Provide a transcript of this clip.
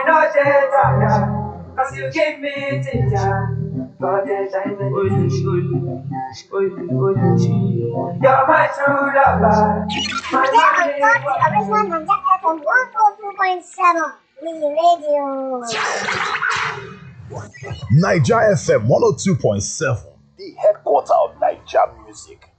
No shade, cause you give me ginger. God is shining. You're my true lover. My Today on Top Original Manja FM 102.7 Radio. Niger FM 102.7, the headquarter of Niger music.